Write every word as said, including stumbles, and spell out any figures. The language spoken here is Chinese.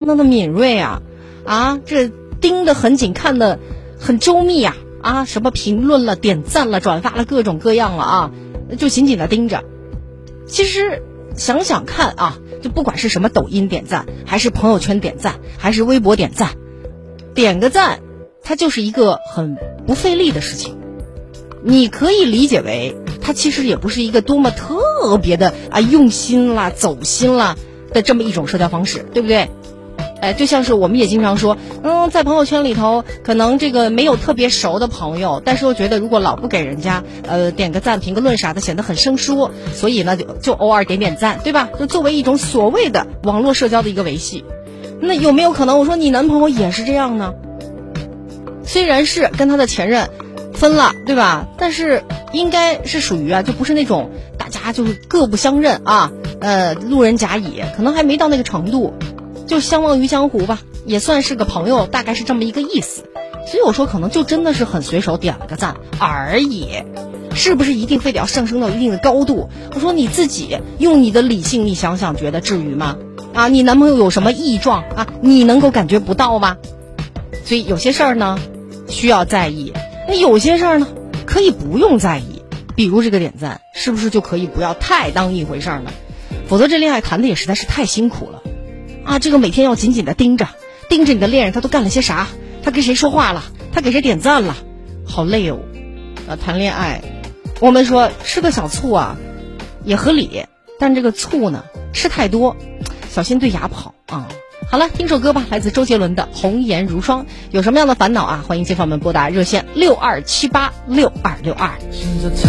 当的敏锐啊，啊，这盯得很紧，看得很周密啊，啊，什么评论了、点赞了、转发了，各种各样了啊，就紧紧的盯着。其实想想看啊，就不管是什么抖音点赞，还是朋友圈点赞，还是微博点赞，点个赞，它就是一个很不费力的事情。你可以理解为，它其实也不是一个多么特别的啊用心啦、走心啦的这么一种社交方式，对不对？哎，就像是我们也经常说，嗯，在朋友圈里头，可能这个没有特别熟的朋友，但是又觉得如果老不给人家呃点个赞、评个论啥的，显得很生疏，所以呢，就就偶尔点点赞，对吧？就作为一种所谓的网络社交的一个维系。那有没有可能，我说你男朋友也是这样呢？虽然是跟他的前任分了，对吧？但是应该是属于啊，就不是那种大家就是各不相认啊，呃，路人甲乙，可能还没到那个程度。就相忘于江湖吧，也算是个朋友，大概是这么一个意思。所以我说可能就真的是很随手点了个赞而已，是不是一定非得要上升到一定的高度？我说你自己用你的理性，你想想，觉得至于吗？啊，你男朋友有什么异状啊？你能够感觉不到吗？所以有些事儿呢需要在意，那有些事儿呢可以不用在意。比如这个点赞，是不是就可以不要太当一回事儿呢？否则这恋爱谈的也实在是太辛苦了。啊，这个每天要紧紧的盯着盯着你的恋人，他都干了些啥？他跟谁说话了？他给谁点赞了？好累哦。啊，谈恋爱，我们说吃个小醋啊也合理，但这个醋呢吃太多，小心对牙不好啊。好了，听首歌吧，来自周杰伦的《红颜如霜》。有什么样的烦恼啊？欢迎街坊们拨打热线六二七八六二六二。